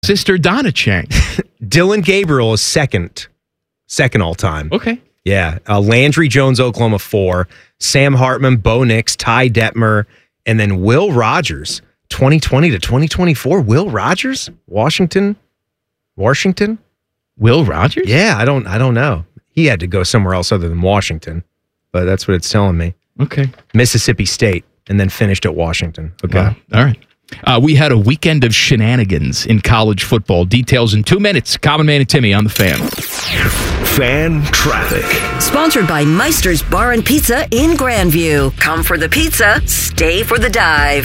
sister Donna Chang. Dylan Gabriel is second all time. Okay. Yeah. Landry Jones, Oklahoma, 4. Sam Hartman, Bo Nix, Ty Detmer, and then Will Rogers, 2020 to 2024. Will Rogers, Washington. Will Rogers? Yeah, I don't know. He had to go somewhere else other than Washington, but that's what it's telling me. Okay. Mississippi State, and then finished at Washington. Okay. Wow. All right. We had a weekend of shenanigans in college football. Details in 2 minutes. Common Man and Timmy on the Fan. Fan traffic. Sponsored by Meister's Bar and Pizza in Grandview. Come for the pizza, stay for the dive.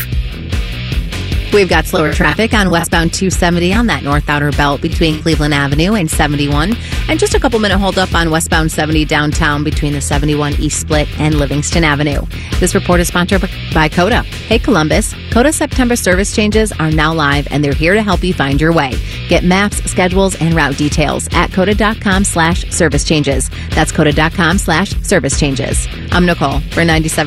We've got slower traffic on westbound 270 on that north outer belt between Cleveland Avenue and 71. And just a couple minute hold up on westbound 70 downtown between the 71 East Split and Livingston Avenue. This report is sponsored by Coda. Hey Columbus, Coda September service changes are now live and they're here to help you find your way. Get maps, schedules, and route details at coda.com/service changes. That's coda.com/service changes. I'm Nicole for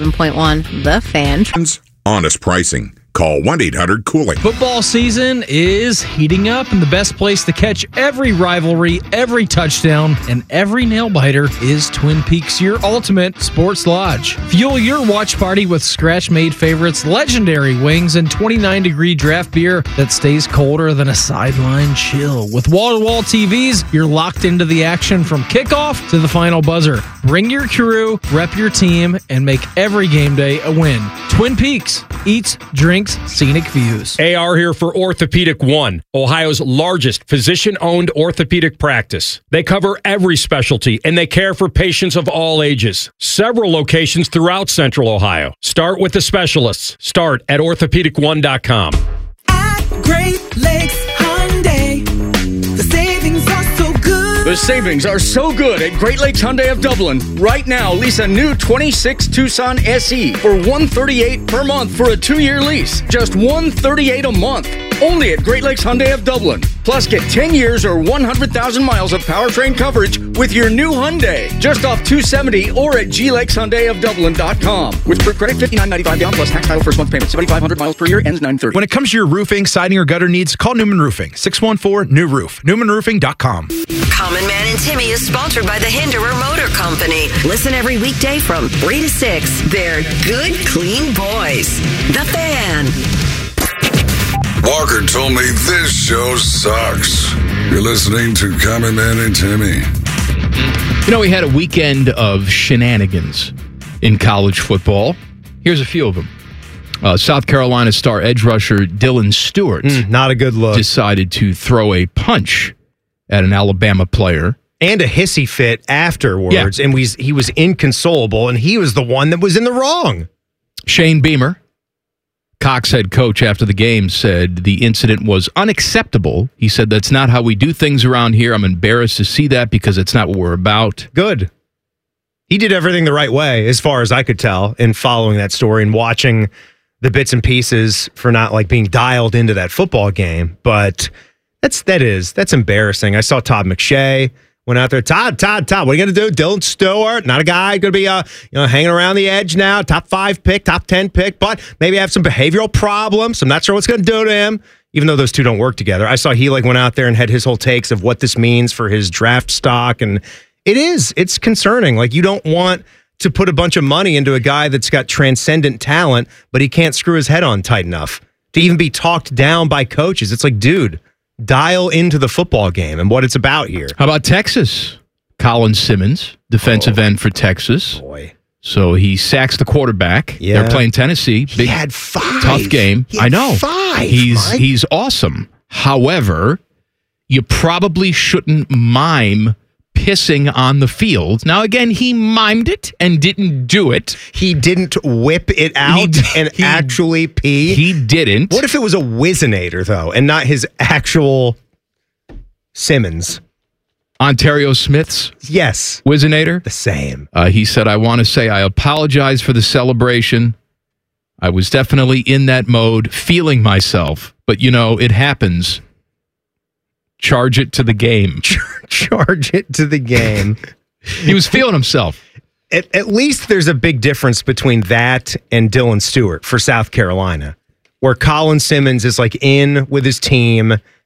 97.1 The Fan. Honest pricing. Call 1-800-COOLING. Football season is heating up, and the best place to catch every rivalry, every touchdown, and every nail-biter is Twin Peaks, your ultimate sports lodge. Fuel your watch party with scratch-made favorites, legendary wings, and 29-degree draft beer that stays colder than a sideline chill. With wall-to-wall TVs, you're locked into the action from kickoff to the final buzzer. Bring your crew, rep your team, and make every game day a win. Twin Peaks, eats, drinks, scenic views. AR here for Orthopedic One, Ohio's largest physician-owned orthopedic practice. They cover every specialty, and they care for patients of all ages. Several locations throughout Central Ohio. Start with the specialists. Start at orthopedic1.com. At Great Lakes Hyundai, the savings are so good. The savings are so good at Great Lakes Hyundai of Dublin. Right now, lease a new 26 Tucson SE for $138 per month for a 2-year lease. Just $138 a month. Only at Great Lakes Hyundai of Dublin. Plus, get 10 years or 100,000 miles of powertrain coverage with your new Hyundai. Just off 270 or at glakeshyundaiofdublin.com. With per credit, $59.95 down plus tax title first month payment. 7,500 miles per year, ends 9/30. When it comes to your roofing, siding, or gutter needs, call Newman Roofing. 614-NEW-ROOF. NewmanRoofing.com. Common Man and Timmy is sponsored by the Hinderer Motor Company. Listen every weekday from 3 to 6. They're good, clean boys. The Fan. Walker told me this show sucks. You're listening to Common Man and Timmy. You know, we had a weekend of shenanigans in college football. Here's a few of them. South Carolina star edge rusher Dylan Stewart. Not a good look. Decided to throw a punch at an Alabama player. And a hissy fit afterwards. Yeah. And he was inconsolable, and he was the one that was in the wrong. Shane Beamer, Cox head coach, after the game said the incident was unacceptable. He said, "That's not how we do things around here. I'm embarrassed to see that because it's not what we're about." Good. He did everything the right way, as far as I could tell, in following that story and watching the bits and pieces for not like being dialed into that football game. But that's embarrassing. I saw Todd McShay went out there. Todd, what are you going to do? Dylan Stewart, not a guy going to be hanging around the edge now. Top 5 pick, top 10 pick, but maybe have some behavioral problems. I'm not sure what's going to do to him, even though those two don't work together. I saw he went out there and had his whole takes of what this means for his draft stock, and it's concerning. Like, you don't want to put a bunch of money into a guy that's got transcendent talent, but he can't screw his head on tight enough to even be talked down by coaches. It's like, dude, dial into the football game and what it's about here. How about Texas? Colin Simmons, defensive end for Texas. Boy. So he sacks the quarterback. Yeah. They're playing Tennessee. He had 5. Tough game. He had I know. 5. He's awesome. However, you probably shouldn't mime pissing on the field. Now, again, he mimed it and didn't do it. He didn't whip it out and actually pee. He didn't. What if it was a Whizzinator, though, and not his actual Simmons? Ontario Smith's? Yes. Whizzinator? The same. He said, "I want to say I apologize for the celebration. I was definitely in that mode, feeling myself. But, it happens. Charge it to the game." Charge it to the game. He was feeling himself. At least there's a big difference between that and Dylan Stewart for South Carolina, where Colin Simmons is in with his team.